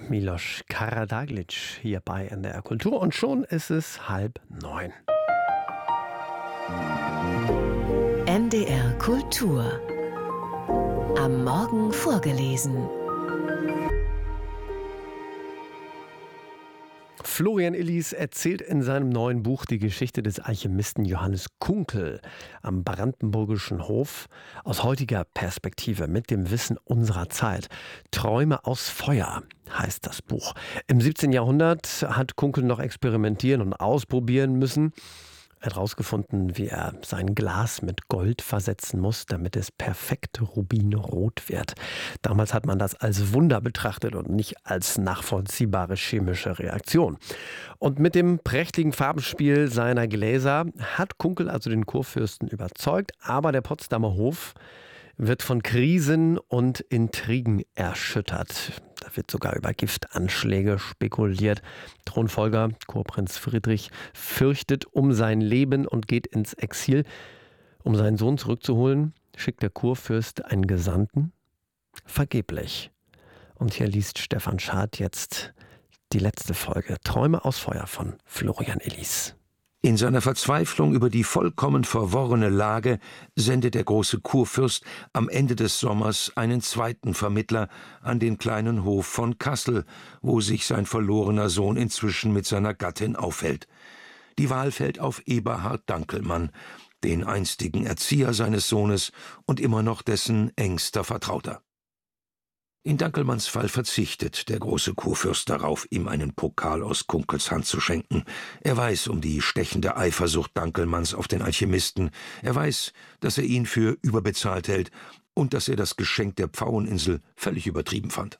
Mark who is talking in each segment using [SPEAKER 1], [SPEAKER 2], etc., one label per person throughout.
[SPEAKER 1] Milos Karadaglic hier bei NDR Kultur und schon ist es 8:30.
[SPEAKER 2] NDR Kultur. Am Morgen vorgelesen.
[SPEAKER 1] Florian Illies erzählt in seinem neuen Buch die Geschichte des Alchemisten Johannes Kunkel am brandenburgischen Hof aus heutiger Perspektive mit dem Wissen unserer Zeit. Träume aus Feuer heißt das Buch. Im 17. Jahrhundert hat Kunkel noch experimentieren und ausprobieren müssen. Er hat herausgefunden, wie er sein Glas mit Gold versetzen muss, damit es perfekt rubinrot wird. Damals hat man das als Wunder betrachtet und nicht als nachvollziehbare chemische Reaktion. Und mit dem prächtigen Farbenspiel seiner Gläser hat Kunkel also den Kurfürsten überzeugt, aber der Potsdamer Hof wird von Krisen und Intrigen erschüttert. Da wird sogar über Giftanschläge spekuliert. Thronfolger Kurprinz Friedrich fürchtet um sein Leben und geht ins Exil. Um seinen Sohn zurückzuholen, schickt der Kurfürst einen Gesandten. Vergeblich. Und hier liest Stefan Schad jetzt die letzte Folge Träume aus Feuer von Florian Illies.
[SPEAKER 3] In seiner Verzweiflung über die vollkommen verworrene Lage sendet der große Kurfürst am Ende des Sommers einen zweiten Vermittler an den kleinen Hof von Kassel, wo sich sein verlorener Sohn inzwischen mit seiner Gattin aufhält. Die Wahl fällt auf Eberhard Dankelmann, den einstigen Erzieher seines Sohnes und immer noch dessen engster Vertrauter. In Dankelmanns Fall verzichtet der große Kurfürst darauf, ihm einen Pokal aus Kunkels Hand zu schenken. Er weiß um die stechende Eifersucht Dankelmanns auf den Alchemisten. Er weiß, dass er ihn für überbezahlt hält und dass er das Geschenk der Pfaueninsel völlig übertrieben fand.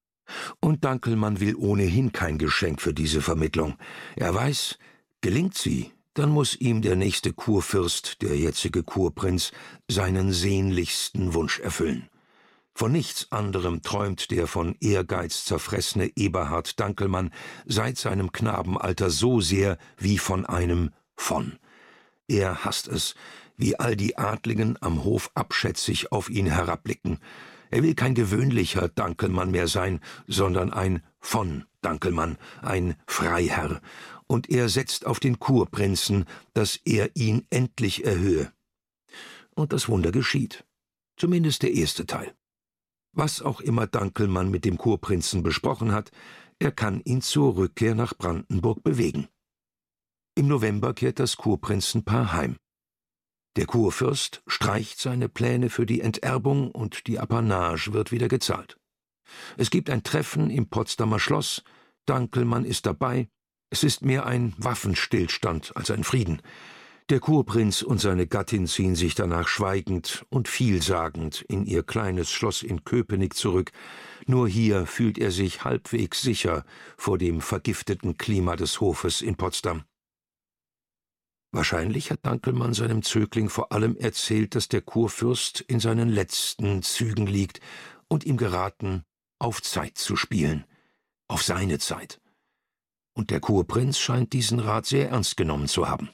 [SPEAKER 3] Und Dankelmann will ohnehin kein Geschenk für diese Vermittlung. Er weiß, gelingt sie, dann muss ihm der nächste Kurfürst, der jetzige Kurprinz, seinen sehnlichsten Wunsch erfüllen. Von nichts anderem träumt der von Ehrgeiz zerfressene Eberhard Dankelmann seit seinem Knabenalter so sehr wie von einem von. Er hasst es, wie all die Adligen am Hof abschätzig auf ihn herabblicken. Er will kein gewöhnlicher Dankelmann mehr sein, sondern ein von Dankelmann, ein Freiherr. Und er setzt auf den Kurprinzen, dass er ihn endlich erhöhe. Und das Wunder geschieht. Zumindest der erste Teil. Was auch immer Dankelmann mit dem Kurprinzen besprochen hat, er kann ihn zur Rückkehr nach Brandenburg bewegen. Im November kehrt das Kurprinzenpaar heim. Der Kurfürst streicht seine Pläne für die Enterbung und die Apanage wird wieder gezahlt. Es gibt ein Treffen im Potsdamer Schloss, Dankelmann ist dabei, es ist mehr ein Waffenstillstand als ein Frieden. Der Kurprinz und seine Gattin ziehen sich danach schweigend und vielsagend in ihr kleines Schloss in Köpenick zurück. Nur hier fühlt er sich halbwegs sicher vor dem vergifteten Klima des Hofes in Potsdam. Wahrscheinlich hat Dankelmann seinem Zögling vor allem erzählt, dass der Kurfürst in seinen letzten Zügen liegt und ihm geraten, auf Zeit zu spielen, auf seine Zeit. Und der Kurprinz scheint diesen Rat sehr ernst genommen zu haben.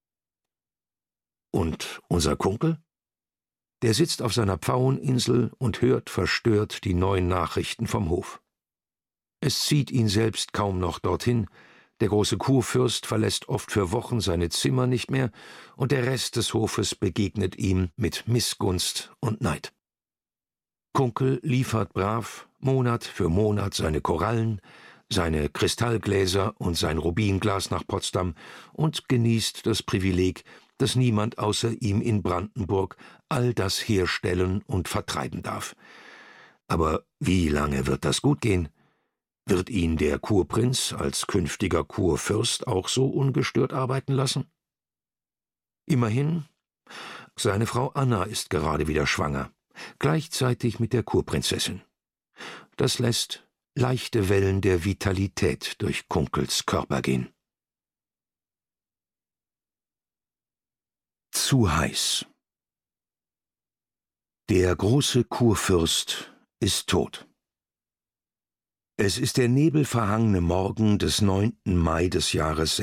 [SPEAKER 3] Und unser Kunkel? Der sitzt auf seiner Pfaueninsel und hört verstört die neuen Nachrichten vom Hof. Es zieht ihn selbst kaum noch dorthin, der große Kurfürst verlässt oft für Wochen seine Zimmer nicht mehr und der Rest des Hofes begegnet ihm mit Missgunst und Neid. Kunkel liefert brav Monat für Monat seine Korallen, seine Kristallgläser und sein Rubinglas nach Potsdam und genießt das Privileg, dass niemand außer ihm in Brandenburg all das herstellen und vertreiben darf. Aber wie lange wird das gut gehen? Wird ihn der Kurprinz als künftiger Kurfürst auch so ungestört arbeiten lassen? Immerhin, seine Frau Anna ist gerade wieder schwanger, gleichzeitig mit der Kurprinzessin. Das lässt leichte Wellen der Vitalität durch Kunkels Körper gehen. Zu heiß. Der große Kurfürst ist tot. Es ist der nebelverhangene Morgen des 9. Mai des Jahres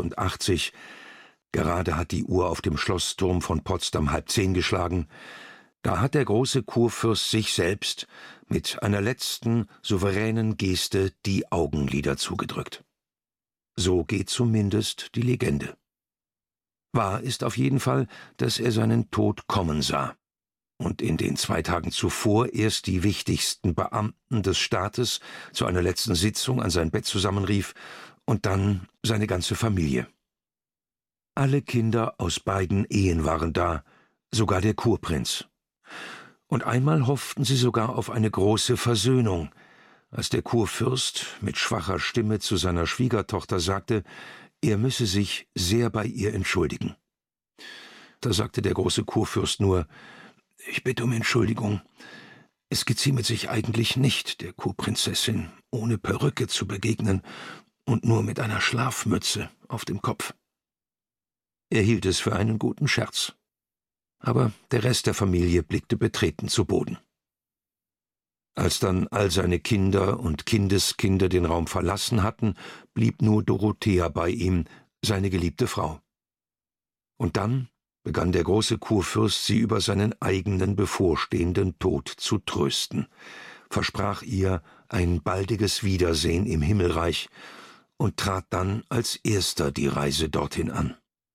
[SPEAKER 3] 1688. Gerade hat die Uhr auf dem Schlossturm von Potsdam 9:30 geschlagen. Da hat der große Kurfürst sich selbst mit einer letzten, souveränen Geste die Augenlider zugedrückt. So geht zumindest die Legende. Wahr ist auf jeden Fall, dass er seinen Tod kommen sah und in den 2 Tagen zuvor erst die wichtigsten Beamten des Staates zu einer letzten Sitzung an sein Bett zusammenrief und dann seine ganze Familie. Alle Kinder aus beiden Ehen waren da, sogar der Kurprinz. Und einmal hofften sie sogar auf eine große Versöhnung, als der Kurfürst mit schwacher Stimme zu seiner Schwiegertochter sagte, er müsse sich sehr bei ihr entschuldigen. Da sagte der große Kurfürst nur, »Ich bitte um Entschuldigung. Es gezieme sich eigentlich nicht, der Kurprinzessin ohne Perücke zu begegnen und nur mit einer Schlafmütze auf dem Kopf.« Er hielt es für einen guten Scherz. Aber der Rest der Familie blickte betreten zu Boden. Als dann all seine Kinder und Kindeskinder den Raum verlassen hatten, blieb nur Dorothea bei ihm, seine geliebte Frau. Und dann begann der große Kurfürst, sie über seinen eigenen bevorstehenden Tod zu trösten, versprach ihr ein baldiges Wiedersehen im Himmelreich und trat dann als erster die Reise dorthin an.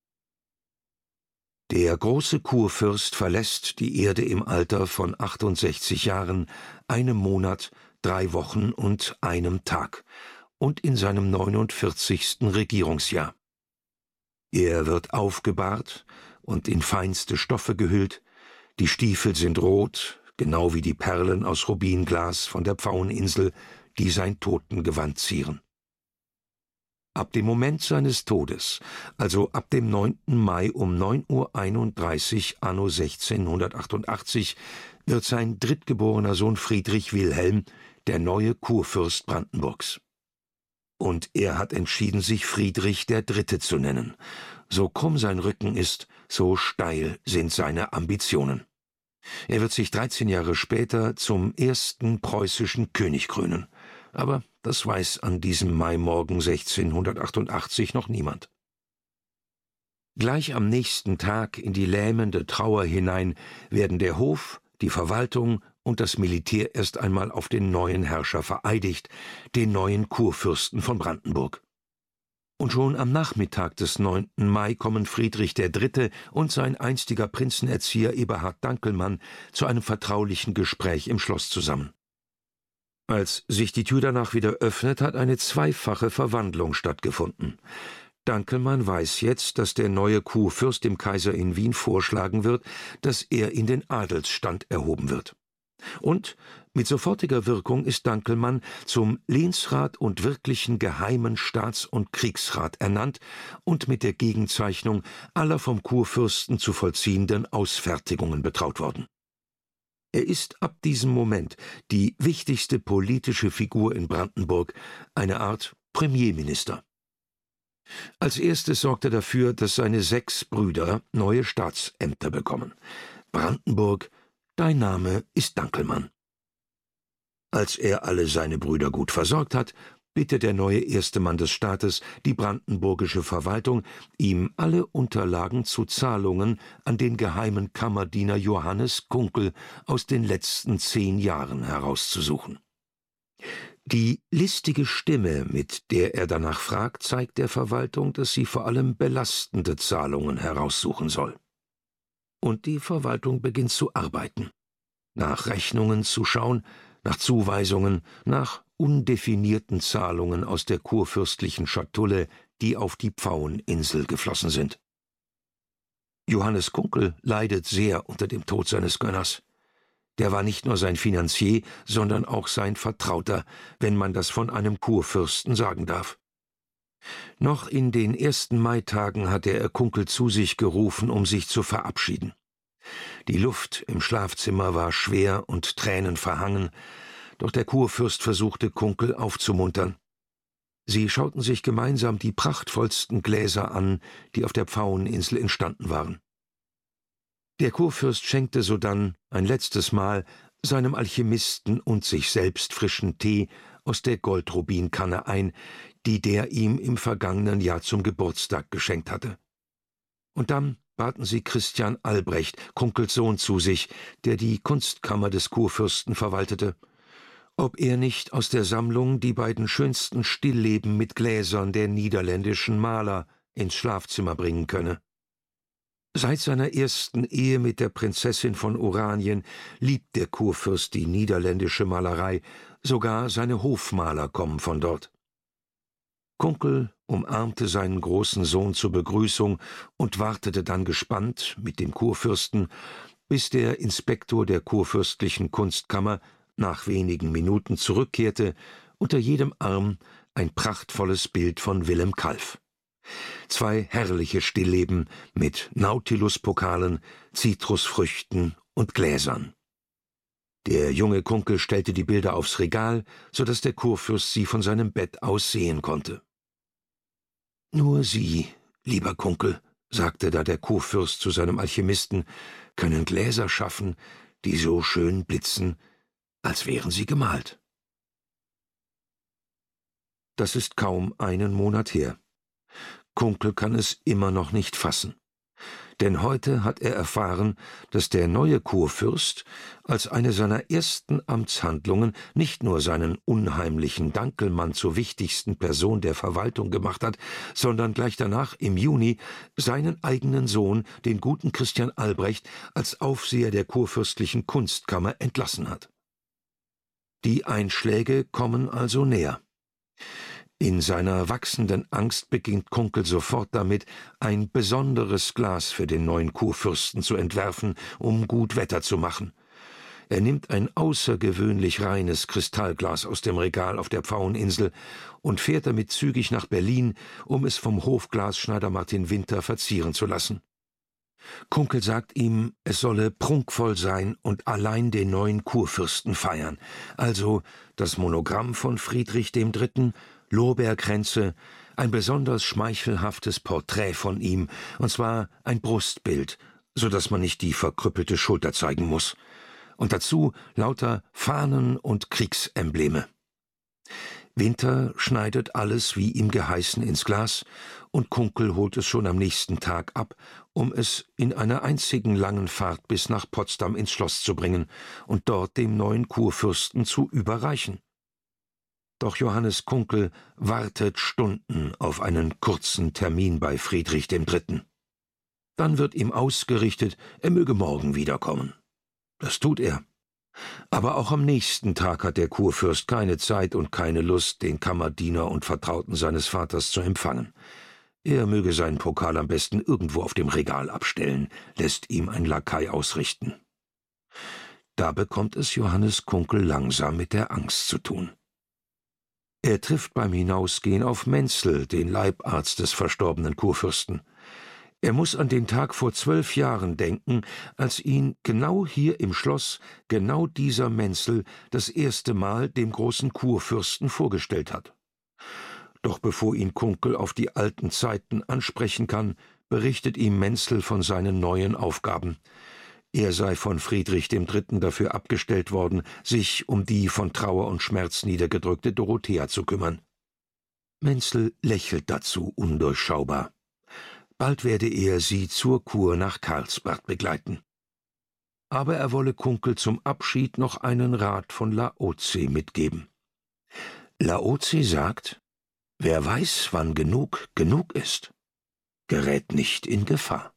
[SPEAKER 3] Der große Kurfürst verlässt die Erde im Alter von 68 Jahren, 1 Monat, 3 Wochen und 1 Tag und in seinem 49. Regierungsjahr. Er wird aufgebahrt und in feinste Stoffe gehüllt, die Stiefel sind rot, genau wie die Perlen aus Rubinglas von der Pfaueninsel, die sein Totengewand zieren. Ab dem Moment seines Todes, also ab dem 9. Mai um 9:31 Uhr anno 1688, wird sein drittgeborener Sohn Friedrich Wilhelm der neue Kurfürst Brandenburgs. Und er hat entschieden, sich Friedrich III. Zu nennen. So krumm sein Rücken ist, so steil sind seine Ambitionen. Er wird sich 13 Jahre später zum ersten preußischen König krönen. Aber das weiß an diesem Maimorgen 1688 noch niemand. Gleich am nächsten Tag in die lähmende Trauer hinein werden der Hof, die Verwaltung und das Militär erst einmal auf den neuen Herrscher vereidigt, den neuen Kurfürsten von Brandenburg. Und schon am Nachmittag des 9. Mai kommen Friedrich III. Und sein einstiger Prinzenerzieher Eberhard Dankelmann zu einem vertraulichen Gespräch im Schloss zusammen. Als sich die Tür danach wieder öffnet, hat eine zweifache Verwandlung stattgefunden. Dankelmann weiß jetzt, dass der neue Kurfürst dem Kaiser in Wien vorschlagen wird, dass er in den Adelsstand erhoben wird. Und mit sofortiger Wirkung ist Dankelmann zum Lehnsrat und wirklichen geheimen Staats- und Kriegsrat ernannt und mit der Gegenzeichnung aller vom Kurfürsten zu vollziehenden Ausfertigungen betraut worden. Er ist ab diesem Moment die wichtigste politische Figur in Brandenburg, eine Art Premierminister. Als erstes sorgt er dafür, dass seine 6 Brüder neue Staatsämter bekommen. Brandenburg, dein Name ist Dankelmann. Als er alle seine Brüder gut versorgt hat, bittet der neue erste Mann des Staates die brandenburgische Verwaltung, ihm alle Unterlagen zu Zahlungen an den geheimen Kammerdiener Johannes Kunkel aus den letzten 10 Jahren herauszusuchen. Die listige Stimme, mit der er danach fragt, zeigt der Verwaltung, dass sie vor allem belastende Zahlungen heraussuchen soll. Und die Verwaltung beginnt zu arbeiten, nach Rechnungen zu schauen, nach Zuweisungen, nach undefinierten Zahlungen aus der kurfürstlichen Schatulle, die auf die Pfaueninsel geflossen sind. Johannes Kunkel leidet sehr unter dem Tod seines Gönners. Der war nicht nur sein Finanzier, sondern auch sein Vertrauter, wenn man das von einem Kurfürsten sagen darf. Noch in den ersten Maitagen hatte er Kunkel zu sich gerufen, um sich zu verabschieden. Die Luft im Schlafzimmer war schwer und tränenverhangen, doch der Kurfürst versuchte, Kunkel aufzumuntern. Sie schauten sich gemeinsam die prachtvollsten Gläser an, die auf der Pfaueninsel entstanden waren. Der Kurfürst schenkte sodann ein letztes Mal seinem Alchemisten und sich selbst frischen Tee aus der Goldrubinkanne ein, die der ihm im vergangenen Jahr zum Geburtstag geschenkt hatte. Und dann baten sie Christian Albrecht, Kunkels Sohn, zu sich, der die Kunstkammer des Kurfürsten verwaltete, ob er nicht aus der Sammlung die beiden schönsten Stillleben mit Gläsern der niederländischen Maler ins Schlafzimmer bringen könne. Seit seiner ersten Ehe mit der Prinzessin von Oranien liebt der Kurfürst die niederländische Malerei, sogar seine Hofmaler kommen von dort. Kunkel umarmte seinen großen Sohn zur Begrüßung und wartete dann gespannt mit dem Kurfürsten, bis der Inspektor der kurfürstlichen Kunstkammer nach wenigen Minuten zurückkehrte, unter jedem Arm ein prachtvolles Bild von Willem Kalf. 2 herrliche Stillleben mit Nautiluspokalen, Zitrusfrüchten und Gläsern. Der junge Kunkel stellte die Bilder aufs Regal, so dass der Kurfürst sie von seinem Bett aus sehen konnte. »Nur Sie, lieber Kunkel«, sagte da der Kurfürst zu seinem Alchemisten, »können Gläser schaffen, die so schön blitzen, als wären sie gemalt.« Das ist kaum einen Monat her. Kunkel kann es immer noch nicht fassen. Denn heute hat er erfahren, dass der neue Kurfürst als eine seiner ersten Amtshandlungen nicht nur seinen unheimlichen Dankelmann zur wichtigsten Person der Verwaltung gemacht hat, sondern gleich danach im Juni seinen eigenen Sohn, den guten Christian Albrecht, als Aufseher der kurfürstlichen Kunstkammer entlassen hat. Die Einschläge kommen also näher. In seiner wachsenden Angst beginnt Kunkel sofort damit, ein besonderes Glas für den neuen Kurfürsten zu entwerfen, um gut Wetter zu machen. Er nimmt ein außergewöhnlich reines Kristallglas aus dem Regal auf der Pfaueninsel und fährt damit zügig nach Berlin, um es vom Hofglasschneider Martin Winter verzieren zu lassen. Kunkel sagt ihm, es solle prunkvoll sein und allein den neuen Kurfürsten feiern, also das Monogramm von Friedrich III., Lorbeerkränze, ein besonders schmeichelhaftes Porträt von ihm, und zwar ein Brustbild, so dass man nicht die verkrüppelte Schulter zeigen muss, und dazu lauter Fahnen und Kriegsembleme. Winter schneidet alles wie ihm geheißen ins Glas, und Kunkel holt es schon am nächsten Tag ab, um es in einer einzigen langen Fahrt bis nach Potsdam ins Schloss zu bringen und dort dem neuen Kurfürsten zu überreichen. Doch Johannes Kunkel wartet Stunden auf einen kurzen Termin bei Friedrich III. Dann wird ihm ausgerichtet, er möge morgen wiederkommen. Das tut er. Aber auch am nächsten Tag hat der Kurfürst keine Zeit und keine Lust, den Kammerdiener und Vertrauten seines Vaters zu empfangen. Er möge seinen Pokal am besten irgendwo auf dem Regal abstellen, lässt ihm ein Lakai ausrichten. Da bekommt es Johannes Kunkel langsam mit der Angst zu tun. Er trifft beim Hinausgehen auf Menzel, den Leibarzt des verstorbenen Kurfürsten. Er muss an den Tag vor 12 Jahren denken, als ihn genau hier im Schloss genau dieser Menzel das erste Mal dem großen Kurfürsten vorgestellt hat. Doch bevor ihn Kunkel auf die alten Zeiten ansprechen kann, berichtet ihm Menzel von seinen neuen Aufgaben. Er sei von Friedrich III. Dafür abgestellt worden, sich um die von Trauer und Schmerz niedergedrückte Dorothea zu kümmern. Menzel lächelt dazu undurchschaubar. Bald werde er sie zur Kur nach Karlsbad begleiten. Aber er wolle Kunkel zum Abschied noch einen Rat von Laozi mitgeben. Laozi sagt, wer weiß, wann genug ist, gerät nicht in Gefahr.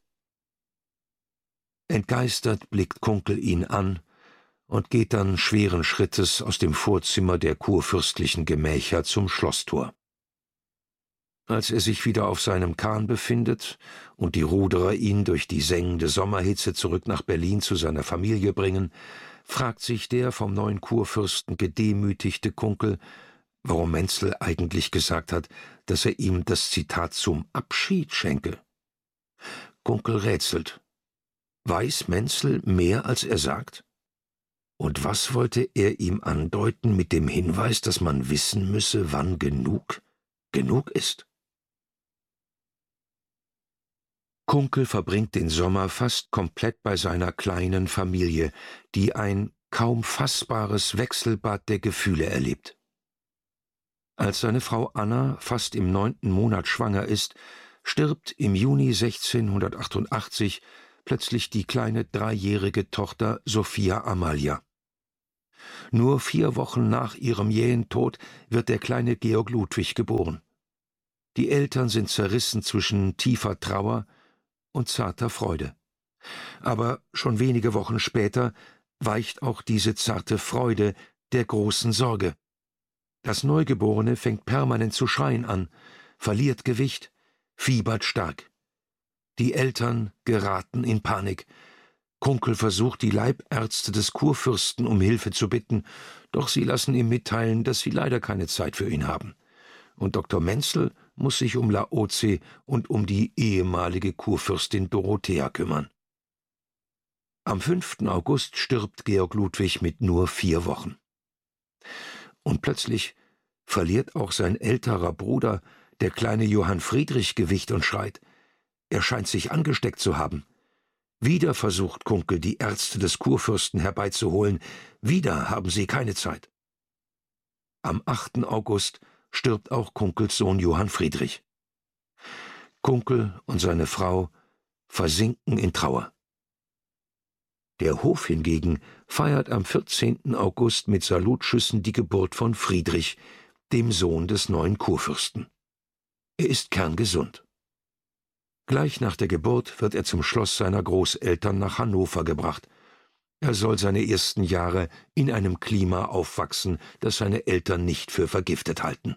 [SPEAKER 3] Entgeistert blickt Kunkel ihn an und geht dann schweren Schrittes aus dem Vorzimmer der kurfürstlichen Gemächer zum Schlosstor. Als er sich wieder auf seinem Kahn befindet und die Ruderer ihn durch die sengende Sommerhitze zurück nach Berlin zu seiner Familie bringen, fragt sich der vom neuen Kurfürsten gedemütigte Kunkel, warum Menzel eigentlich gesagt hat, dass er ihm das Zitat zum Abschied schenke. Kunkel rätselt. Weiß Menzel mehr, als er sagt? Und was wollte er ihm andeuten mit dem Hinweis, dass man wissen müsse, wann genug ist? Kunkel verbringt den Sommer fast komplett bei seiner kleinen Familie, die ein kaum fassbares Wechselbad der Gefühle erlebt. Als seine Frau Anna fast im 9. Monat schwanger ist, stirbt im Juni 1688 plötzlich die kleine 3-jährige Tochter Sophia Amalia. Nur 4 Wochen nach ihrem jähen Tod wird der kleine Georg Ludwig geboren. Die Eltern sind zerrissen zwischen tiefer Trauer und zarter Freude. Aber schon wenige Wochen später weicht auch diese zarte Freude der großen Sorge. Das Neugeborene fängt permanent zu schreien an, verliert Gewicht, fiebert stark. Die Eltern geraten in Panik. Kunkel versucht, die Leibärzte des Kurfürsten um Hilfe zu bitten, doch sie lassen ihm mitteilen, dass sie leider keine Zeit für ihn haben. Und Dr. Menzel muss sich um Laozi und um die ehemalige Kurfürstin Dorothea kümmern. Am 5. August stirbt Georg Ludwig mit nur 4 Wochen. Und plötzlich verliert auch sein älterer Bruder, der kleine Johann Friedrich, Gewicht und schreit. Er scheint sich angesteckt zu haben. Wieder versucht Kunkel, die Ärzte des Kurfürsten herbeizuholen. Wieder haben sie keine Zeit. Am 8. August stirbt auch Kunkels Sohn Johann Friedrich. Kunkel und seine Frau versinken in Trauer. Der Hof hingegen feiert am 14. August mit Salutschüssen die Geburt von Friedrich, dem Sohn des neuen Kurfürsten. Er ist kerngesund. Gleich nach der Geburt wird er zum Schloss seiner Großeltern nach Hannover gebracht. Er soll seine ersten Jahre in einem Klima aufwachsen, das seine Eltern nicht für vergiftet halten.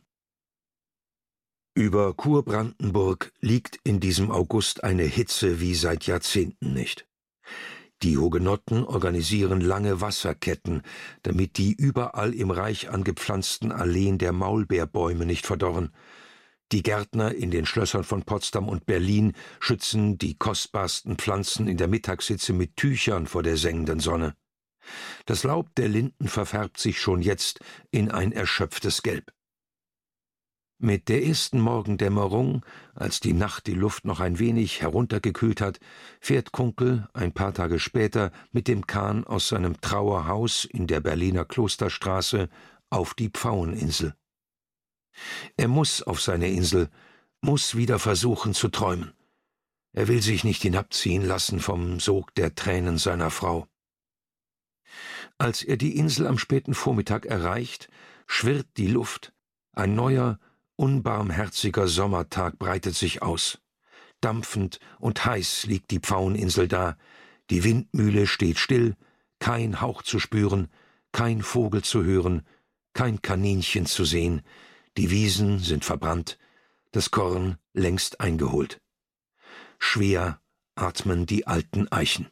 [SPEAKER 3] Über Kurbrandenburg liegt in diesem August eine Hitze wie seit Jahrzehnten nicht. Die Hugenotten organisieren lange Wasserketten, damit die überall im Reich angepflanzten Alleen der Maulbeerbäume nicht verdorren. Die Gärtner in den Schlössern von Potsdam und Berlin schützen die kostbarsten Pflanzen in der Mittagshitze mit Tüchern vor der sengenden Sonne. Das Laub der Linden verfärbt sich schon jetzt in ein erschöpftes Gelb. Mit der ersten Morgendämmerung, als die Nacht die Luft noch ein wenig heruntergekühlt hat, fährt Kunkel ein paar Tage später mit dem Kahn aus seinem Trauerhaus in der Berliner Klosterstraße auf die Pfaueninsel. Er muss auf seine Insel, muss wieder versuchen zu träumen. Er will sich nicht hinabziehen lassen vom Sog der Tränen seiner Frau. Als er die Insel am späten Vormittag erreicht, schwirrt die Luft. Ein neuer, unbarmherziger Sommertag breitet sich aus. Dampfend und heiß liegt die Pfaueninsel da. Die Windmühle steht still, kein Hauch zu spüren, kein Vogel zu hören, kein Kaninchen zu sehen. Die Wiesen sind verbrannt, das Korn längst eingeholt. Schwer atmen die alten Eichen.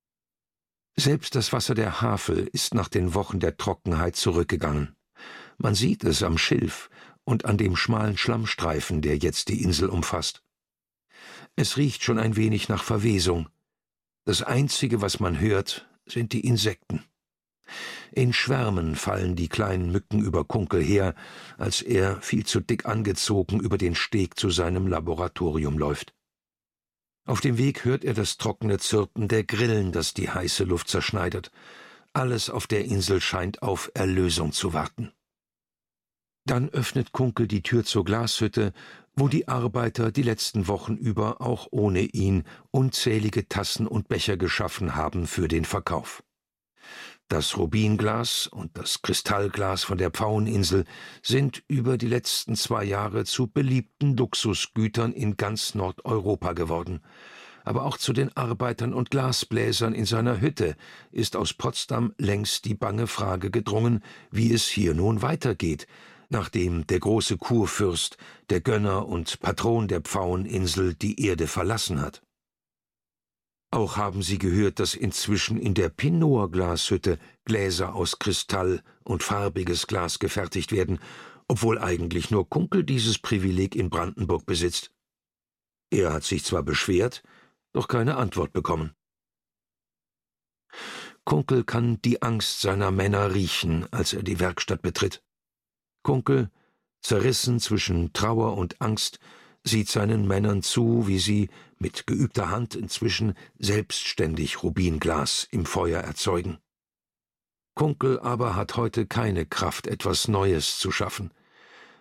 [SPEAKER 3] Selbst das Wasser der Havel ist nach den Wochen der Trockenheit zurückgegangen. Man sieht es am Schilf und an dem schmalen Schlammstreifen, der jetzt die Insel umfasst. Es riecht schon ein wenig nach Verwesung. Das Einzige, was man hört, sind die Insekten. In Schwärmen fallen die kleinen Mücken über Kunkel her, als er, viel zu dick angezogen, über den Steg zu seinem Laboratorium läuft. Auf dem Weg hört er das trockene Zirpen der Grillen, das die heiße Luft zerschneidet. Alles auf der Insel scheint auf Erlösung zu warten. Dann öffnet Kunkel die Tür zur Glashütte, wo die Arbeiter die letzten Wochen über auch ohne ihn unzählige Tassen und Becher geschaffen haben für den Verkauf. Das Rubinglas und das Kristallglas von der Pfaueninsel sind über die letzten 2 Jahre zu beliebten Luxusgütern in ganz Nordeuropa geworden. Aber auch zu den Arbeitern und Glasbläsern in seiner Hütte ist aus Potsdam längst die bange Frage gedrungen, wie es hier nun weitergeht, nachdem der große Kurfürst, der Gönner und Patron der Pfaueninsel, die Erde verlassen hat. Auch haben sie gehört, dass inzwischen in der Pinot-Glashütte Gläser aus Kristall und farbiges Glas gefertigt werden, obwohl eigentlich nur Kunkel dieses Privileg in Brandenburg besitzt. Er hat sich zwar beschwert, doch keine Antwort bekommen. Kunkel kann die Angst seiner Männer riechen, als er die Werkstatt betritt. Kunkel, zerrissen zwischen Trauer und Angst, sieht seinen Männern zu, wie sie mit geübter Hand inzwischen selbstständig Rubinglas im Feuer erzeugen. Kunkel aber hat heute keine Kraft, etwas Neues zu schaffen.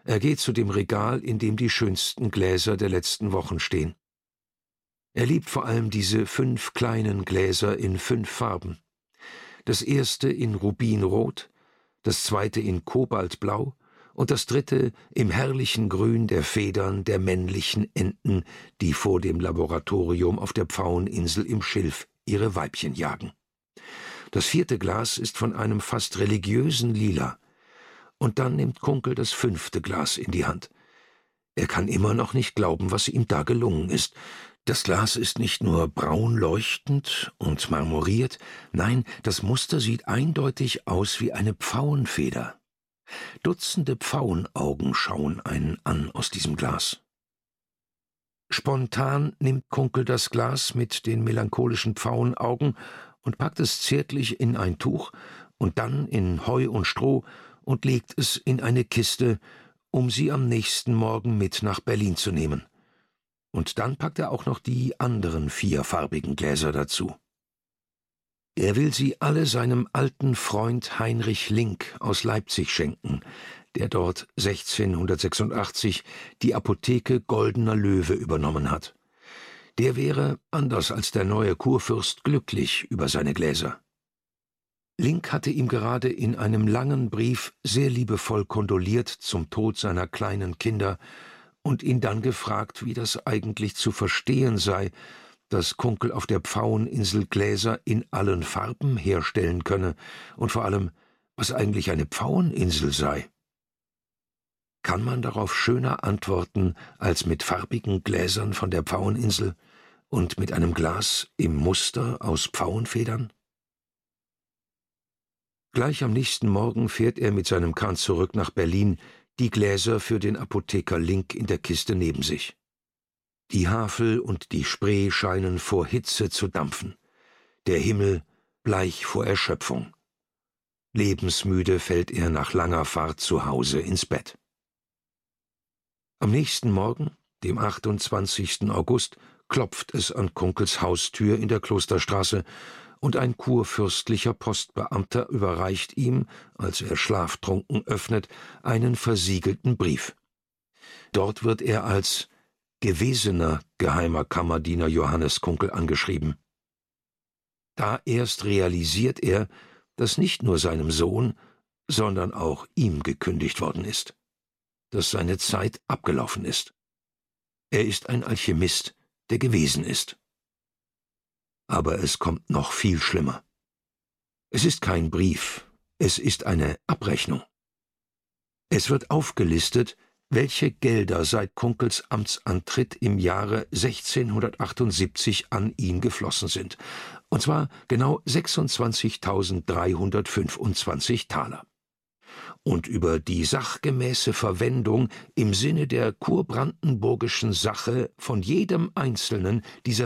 [SPEAKER 3] Er geht zu dem Regal, in dem die schönsten Gläser der letzten Wochen stehen. Er liebt vor allem diese 5 kleinen Gläser in 5 Farben. Das erste in Rubinrot, das zweite in Kobaltblau und das dritte im herrlichen Grün der Federn der männlichen Enten, die vor dem Laboratorium auf der Pfaueninsel im Schilf ihre Weibchen jagen. Das 4. Glas ist von einem fast religiösen Lila. Und dann nimmt Kunkel das 5. Glas in die Hand. Er kann immer noch nicht glauben, was ihm da gelungen ist. Das Glas ist nicht nur braun leuchtend und marmoriert, nein, das Muster sieht eindeutig aus wie eine Pfauenfeder. Dutzende Pfauenaugen schauen einen an aus diesem Glas. Spontan nimmt Kunkel das Glas mit den melancholischen Pfauenaugen und packt es zärtlich in ein Tuch und dann in Heu und Stroh und legt es in eine Kiste, um sie am nächsten Morgen mit nach Berlin zu nehmen. Und dann packt er auch noch die anderen 4 farbigen Gläser dazu. Er will sie alle seinem alten Freund Heinrich Link aus Leipzig schenken, der dort 1686 die Apotheke Goldener Löwe übernommen hat. Der wäre, anders als der neue Kurfürst, glücklich über seine Gläser. Link hatte ihm gerade in einem langen Brief sehr liebevoll kondoliert zum Tod seiner kleinen Kinder und ihn dann gefragt, wie das eigentlich zu verstehen sei, dass Kunkel auf der Pfaueninsel Gläser in allen Farben herstellen könne und vor allem, was eigentlich eine Pfaueninsel sei. Kann man darauf schöner antworten als mit farbigen Gläsern von der Pfaueninsel und mit einem Glas im Muster aus Pfauenfedern? Gleich am nächsten Morgen fährt er mit seinem Kahn zurück nach Berlin, die Gläser für den Apotheker Link in der Kiste neben sich. Die Havel und die Spree scheinen vor Hitze zu dampfen, der Himmel bleich vor Erschöpfung. Lebensmüde fällt er nach langer Fahrt zu Hause ins Bett. Am nächsten Morgen, dem 28. August, klopft es an Kunkels Haustür in der Klosterstraße, und ein kurfürstlicher Postbeamter überreicht ihm, als er schlaftrunken öffnet, einen versiegelten Brief. Dort wird er als gewesener geheimer Kammerdiener Johannes Kunkel angeschrieben. Da erst realisiert er, dass nicht nur seinem Sohn, sondern auch ihm gekündigt worden ist, dass seine Zeit abgelaufen ist. Er ist ein Alchemist, der gewesen ist. Aber es kommt noch viel schlimmer. Es ist kein Brief, es ist eine Abrechnung. Es wird aufgelistet, welche Gelder seit Kunkels Amtsantritt im Jahre 1678 an ihn geflossen sind, und zwar genau 26.325 Taler. Und über die sachgemäße Verwendung im Sinne der kurbrandenburgischen Sache von jedem einzelnen dieser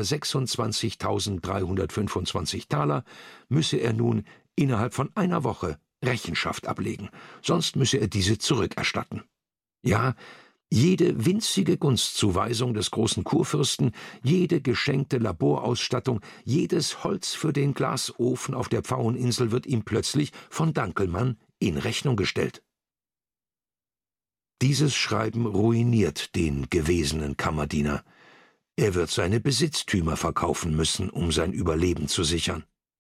[SPEAKER 3] 26.325 Taler müsse er nun innerhalb von einer Woche Rechenschaft ablegen, sonst müsse er diese zurückerstatten. Ja, jede winzige Gunstzuweisung des großen Kurfürsten, jede geschenkte Laborausstattung, jedes Holz für den Glasofen auf der Pfaueninsel wird ihm plötzlich von Dankelmann in Rechnung gestellt. Dieses Schreiben ruiniert den gewesenen Kammerdiener. Er wird seine Besitztümer verkaufen müssen, um sein Überleben zu sichern.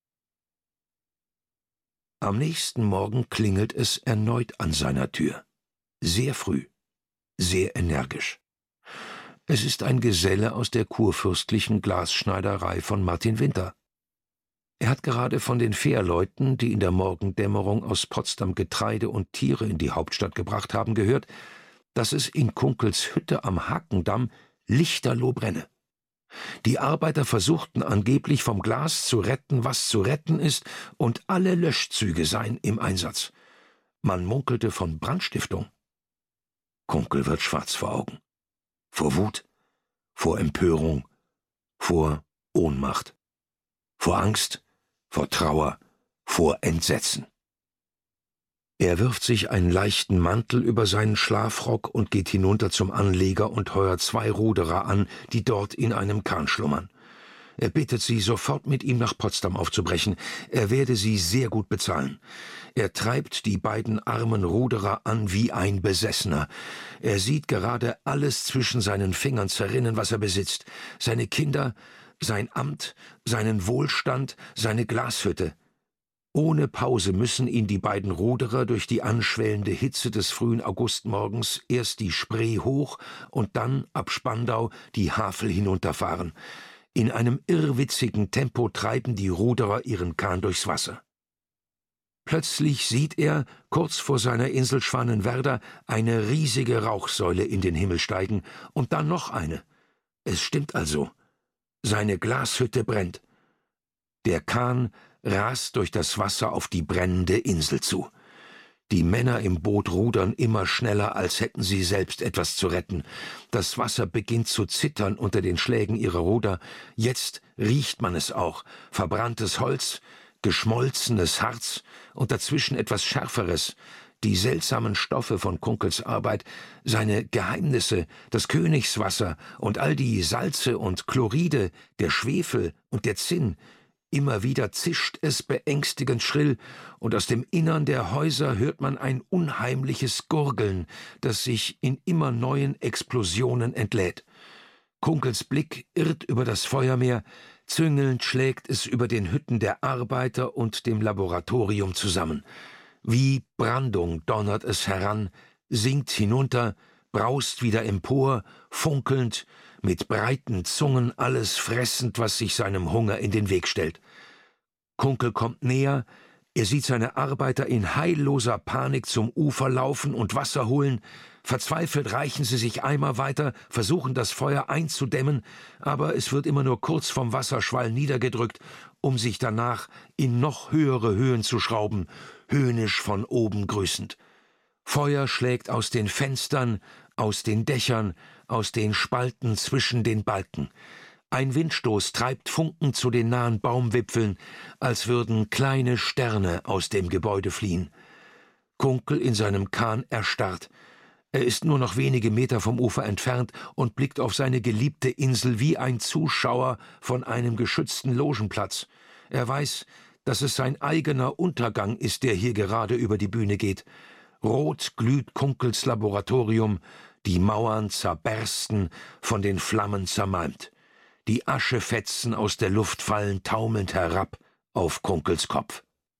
[SPEAKER 3] Am nächsten Morgen klingelt es erneut an seiner Tür. Sehr früh, sehr energisch. Es ist ein Geselle aus der kurfürstlichen Glasschneiderei von Martin Winter. Er hat gerade von den Fährleuten, die in der Morgendämmerung aus Potsdam Getreide und Tiere in die Hauptstadt gebracht haben, gehört, dass es in Kunkels Hütte am Hakendamm lichterloh brenne. Die Arbeiter versuchten angeblich vom Glas zu retten, was zu retten ist, und alle Löschzüge seien im Einsatz. Man munkelte von Brandstiftung. Kunkel wird schwarz vor Augen. Vor Wut, vor Empörung, vor Ohnmacht, vor Angst, vor Trauer, vor Entsetzen. Er wirft sich einen leichten Mantel über seinen Schlafrock und geht hinunter zum Anleger und heuert 2 Ruderer an, die dort in einem Kahn schlummern. Er bittet sie, sofort mit ihm nach Potsdam aufzubrechen. Er werde sie sehr gut bezahlen. Er treibt die beiden armen Ruderer an wie ein Besessener. Er sieht gerade alles zwischen seinen Fingern zerrinnen, was er besitzt. Seine Kinder, sein Amt, seinen Wohlstand, seine Glashütte. Ohne Pause müssen ihn die beiden Ruderer durch die anschwellende Hitze des frühen Augustmorgens erst die Spree hoch und dann ab Spandau die Havel hinunterfahren. In einem irrwitzigen Tempo treiben die Ruderer ihren Kahn durchs Wasser. Plötzlich sieht er, kurz vor seiner Insel Schwanenwerder, eine riesige Rauchsäule in den Himmel steigen und dann noch eine. Es stimmt also. Seine Glashütte brennt. Der Kahn rast durch das Wasser auf die brennende Insel zu. Die Männer im Boot rudern immer schneller, als hätten sie selbst etwas zu retten. Das Wasser beginnt zu zittern unter den Schlägen ihrer Ruder. Jetzt riecht man es auch. Verbranntes Holz, geschmolzenes Harz und dazwischen etwas Schärferes. Die seltsamen Stoffe von Kunkels Arbeit, seine Geheimnisse, das Königswasser und all die Salze und Chloride, der Schwefel und der Zinn. Immer wieder zischt es beängstigend schrill, und aus dem Innern der Häuser hört man ein unheimliches Gurgeln, das sich in immer neuen Explosionen entlädt. Kunkels Blick irrt über das Feuermeer, züngelnd schlägt es über den Hütten der Arbeiter und dem Laboratorium zusammen. Wie Brandung donnert es heran, sinkt hinunter, braust wieder empor, funkelnd, mit breiten Zungen alles fressend, was sich seinem Hunger in den Weg stellt. Kunkel kommt näher, er sieht seine Arbeiter in heilloser Panik zum Ufer laufen und Wasser holen. Verzweifelt reichen sie sich Eimer weiter, versuchen das Feuer einzudämmen, aber es wird immer nur kurz vom Wasserschwall niedergedrückt, um sich danach in noch höhere Höhen zu schrauben, höhnisch von oben grüßend. Feuer schlägt aus den Fenstern, aus den Dächern, aus den Spalten zwischen den Balken. Ein Windstoß treibt Funken zu den nahen Baumwipfeln, als würden kleine Sterne aus dem Gebäude fliehen. Kunkel in seinem Kahn erstarrt. Er ist nur noch wenige Meter vom Ufer entfernt und blickt auf seine geliebte Insel wie ein Zuschauer von einem geschützten Logenplatz. Er weiß, dass es sein eigener Untergang ist, der hier gerade über die Bühne geht. Rot glüht Kunkels Laboratorium, die Mauern zerbersten, von den Flammen zermalmt. Die Aschefetzen aus der Luft fallen taumelnd herab auf Kunkels Kopf.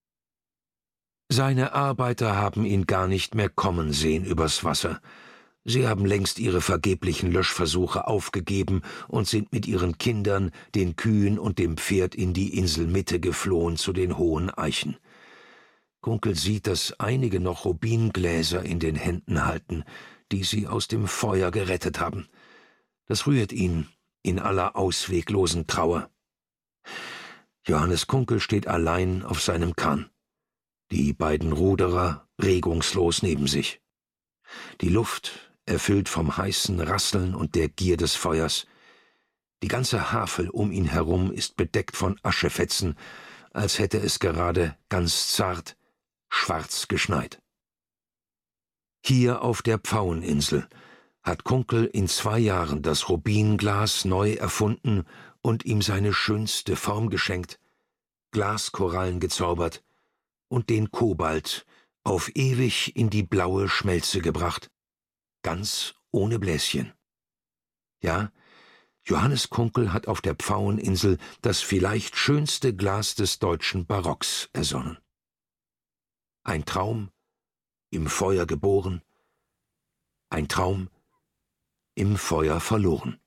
[SPEAKER 3] Seine Arbeiter haben ihn gar nicht mehr kommen sehen übers Wasser. Sie haben längst ihre vergeblichen Löschversuche aufgegeben und sind mit ihren Kindern, den Kühen und dem Pferd in die Inselmitte geflohen zu den hohen Eichen. Kunkel sieht, dass einige noch Rubingläser in den Händen halten, die sie aus dem Feuer gerettet haben. Das rührt ihn in aller ausweglosen Trauer. Johannes Kunkel steht allein auf seinem Kahn. Die beiden Ruderer regungslos neben sich. Die Luft erfüllt vom heißen Rasseln und der Gier des Feuers. Die ganze Havel um ihn herum ist bedeckt von Aschefetzen, als hätte es gerade ganz zart, schwarz geschneit. Hier auf der Pfaueninsel hat Kunkel in 2 Jahren das Rubinglas neu erfunden und ihm seine schönste Form geschenkt, Glaskorallen gezaubert und den Kobalt auf ewig in die blaue Schmelze gebracht, ganz ohne Bläschen. Ja, Johannes Kunkel hat auf der Pfaueninsel das vielleicht schönste Glas des deutschen Barocks ersonnen. Ein Traum, im Feuer geboren, ein Traum, im Feuer verloren.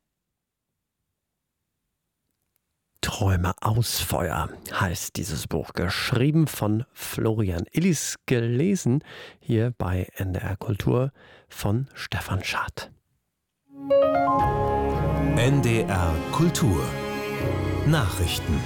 [SPEAKER 1] Träume aus Feuer heißt dieses Buch, geschrieben von Florian Illis, gelesen hier bei NDR Kultur von Stefan Schad.
[SPEAKER 4] NDR Kultur Nachrichten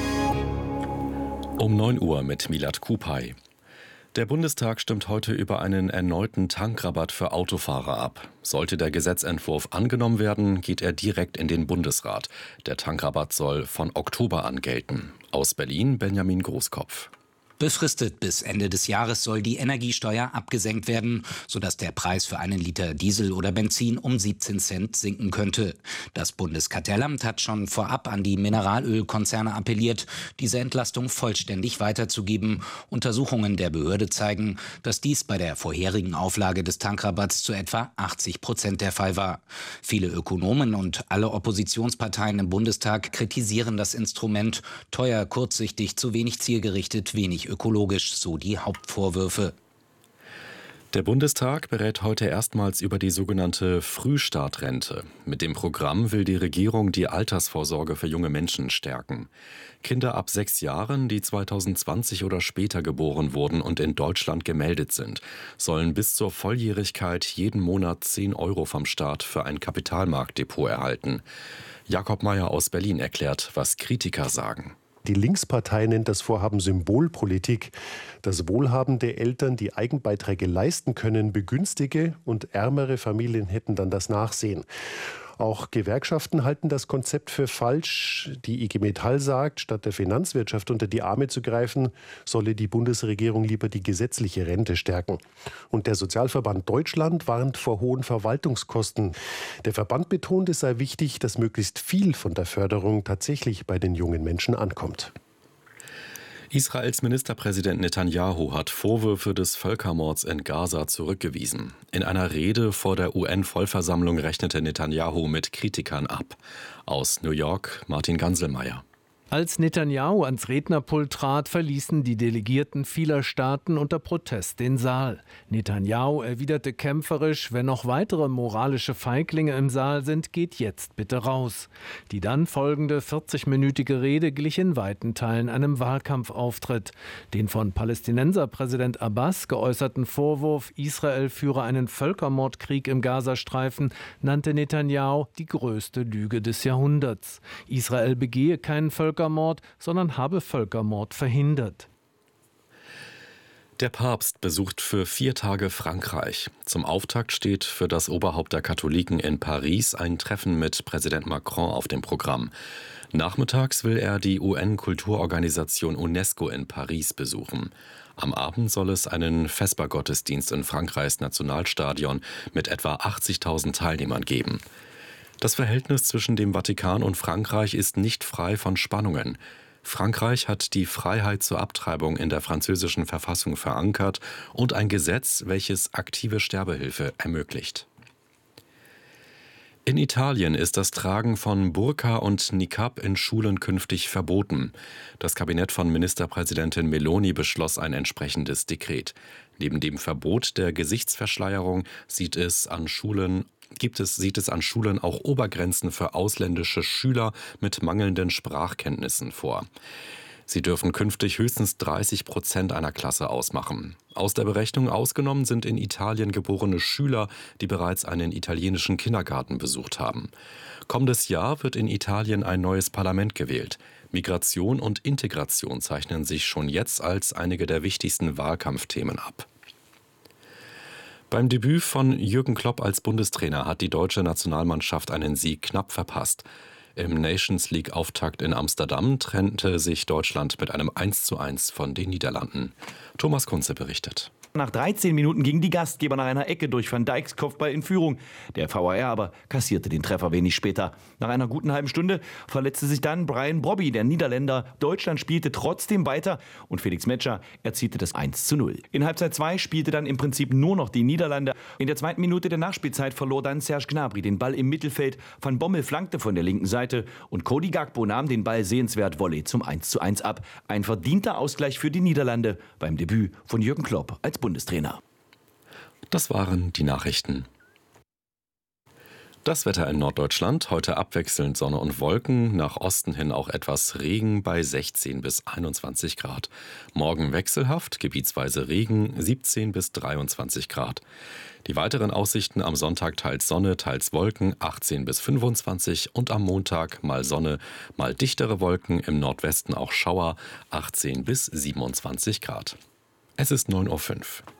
[SPEAKER 5] um 9 Uhr mit Milad Kupay. Der Bundestag stimmt heute über einen erneuten Tankrabatt für Autofahrer ab. Sollte der Gesetzentwurf angenommen werden, geht er direkt in den Bundesrat. Der Tankrabatt soll von Oktober an gelten. Aus Berlin Benjamin Großkopf.
[SPEAKER 6] Befristet bis Ende des Jahres soll die Energiesteuer abgesenkt werden, sodass der Preis für einen Liter Diesel oder Benzin um 17 Cent sinken könnte. Das Bundeskartellamt hat schon vorab an die Mineralölkonzerne appelliert, diese Entlastung vollständig weiterzugeben. Untersuchungen der Behörde zeigen, dass dies bei der vorherigen Auflage des Tankrabatts zu etwa 80% der Fall war. Viele Ökonomen und alle Oppositionsparteien im Bundestag kritisieren das Instrument. Teuer, kurzsichtig, zu wenig zielgerichtet, wenig ökologisch, so die Hauptvorwürfe.
[SPEAKER 5] Der Bundestag berät heute erstmals über die sogenannte Frühstartrente. Mit dem Programm will die Regierung die Altersvorsorge für junge Menschen stärken. Kinder ab 6 Jahren, die 2020 oder später geboren wurden und in Deutschland gemeldet sind, sollen bis zur Volljährigkeit jeden Monat 10 € vom Staat für ein Kapitalmarktdepot erhalten. Jakob Mayer aus Berlin erklärt, was Kritiker sagen.
[SPEAKER 7] Die Linkspartei nennt das Vorhaben Symbolpolitik, dass wohlhabende Eltern, die Eigenbeiträge leisten können, begünstige und ärmere Familien hätten dann das Nachsehen. Auch Gewerkschaften halten das Konzept für falsch. Die IG Metall sagt, statt der Finanzwirtschaft unter die Arme zu greifen, solle die Bundesregierung lieber die gesetzliche Rente stärken. Und der Sozialverband Deutschland warnt vor hohen Verwaltungskosten. Der Verband betont, es sei wichtig, dass möglichst viel von der Förderung tatsächlich bei den jungen Menschen ankommt.
[SPEAKER 5] Israels Ministerpräsident Netanyahu hat Vorwürfe des Völkermords in Gaza zurückgewiesen. In einer Rede vor der UN-Vollversammlung rechnete Netanyahu mit Kritikern ab. Aus New York Martin Ganselmeier.
[SPEAKER 8] Als Netanyahu ans Rednerpult trat, verließen die Delegierten vieler Staaten unter Protest den Saal. Netanyahu erwiderte kämpferisch: Wenn noch weitere moralische Feiglinge im Saal sind, geht jetzt bitte raus. Die dann folgende 40-minütige Rede glich in weiten Teilen einem Wahlkampfauftritt. Den von Palästinenserpräsident Abbas geäußerten Vorwurf, Israel führe einen Völkermordkrieg im Gazastreifen, nannte Netanyahu die größte Lüge des Jahrhunderts. Israel begehe keinen Völkermord, sondern habe Völkermord verhindert.
[SPEAKER 5] Der Papst besucht für 4 Tage Frankreich. Zum Auftakt steht für das Oberhaupt der Katholiken in Paris ein Treffen mit Präsident Macron auf dem Programm. Nachmittags will er die UN-Kulturorganisation UNESCO in Paris besuchen. Am Abend soll es einen Vespergottesdienst in Frankreichs Nationalstadion mit etwa 80.000 Teilnehmern geben. Das Verhältnis zwischen dem Vatikan und Frankreich ist nicht frei von Spannungen. Frankreich hat die Freiheit zur Abtreibung in der französischen Verfassung verankert und ein Gesetz, welches aktive Sterbehilfe ermöglicht. In Italien ist das Tragen von Burka und Niqab in Schulen künftig verboten. Das Kabinett von Ministerpräsidentin Meloni beschloss ein entsprechendes Dekret. Neben dem Verbot der Gesichtsverschleierung sieht es an Schulen auch Obergrenzen für ausländische Schüler mit mangelnden Sprachkenntnissen vor. Sie dürfen künftig höchstens 30% einer Klasse ausmachen. Aus der Berechnung ausgenommen sind in Italien geborene Schüler, die bereits einen italienischen Kindergarten besucht haben. Kommendes Jahr wird in Italien ein neues Parlament gewählt. Migration und Integration zeichnen sich schon jetzt als einige der wichtigsten Wahlkampfthemen ab. Beim Debüt von Jürgen Klopp als Bundestrainer hat die deutsche Nationalmannschaft einen Sieg knapp verpasst. Im Nations-League-Auftakt in Amsterdam trennte sich Deutschland mit einem 1:1 von den Niederlanden. Thomas Kunze berichtet.
[SPEAKER 9] Nach 13 Minuten gingen die Gastgeber nach einer Ecke durch Van Dijks Kopfball in Führung. Der VAR aber kassierte den Treffer wenig später. Nach einer guten halben Stunde verletzte sich dann Brian Brobby, der Niederländer. Deutschland spielte trotzdem weiter und Felix Metscher erzielte das 1:0. In Halbzeit 2 spielte dann im Prinzip nur noch die Niederlande. In der 2. Minute der Nachspielzeit verlor dann Serge Gnabry den Ball im Mittelfeld. Van Bommel flankte von der linken Seite und Cody Gakpo nahm den Ball sehenswert Volley zum 1:1 ab. Ein verdienter Ausgleich für die Niederlande beim Debüt von Jürgen Klopp als Bundestrainer.
[SPEAKER 5] Das waren die Nachrichten. Das Wetter in Norddeutschland, heute abwechselnd Sonne und Wolken, nach Osten hin auch etwas Regen bei 16 bis 21 Grad. Morgen wechselhaft, gebietsweise Regen, 17 bis 23 Grad. Die weiteren Aussichten am Sonntag teils Sonne, teils Wolken, 18 bis 25 und am Montag mal Sonne, mal dichtere Wolken, im Nordwesten auch Schauer, 18 bis 27 Grad. Es ist 9:05 Uhr.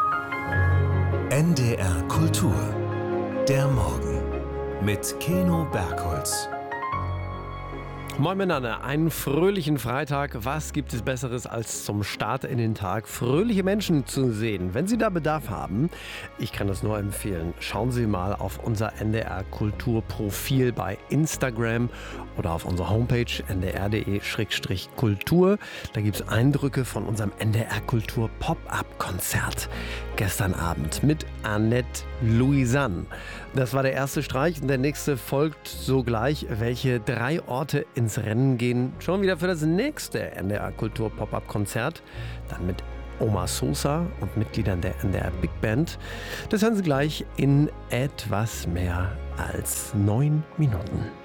[SPEAKER 4] NDR Kultur. Der Morgen. Mit Keno Bergholz.
[SPEAKER 1] Moin miteinander, einen fröhlichen Freitag. Was gibt es Besseres, als zum Start in den Tag fröhliche Menschen zu sehen? Wenn Sie da Bedarf haben, ich kann das nur empfehlen, schauen Sie mal auf unser NDR Kulturprofil bei Instagram oder auf unserer Homepage ndr.de/kultur. Da gibt es Eindrücke von unserem NDR Kultur Pop-Up-Konzert gestern Abend mit Annette Louisanne. Das war der erste Streich und der nächste folgt sogleich. Welche 3 Orte ins Rennen gehen schon wieder für das nächste NDR Kultur Pop-Up-Konzert. Dann mit Oma Sosa und Mitgliedern der NDR Big Band. Das hören Sie gleich in etwas mehr als 9 Minuten.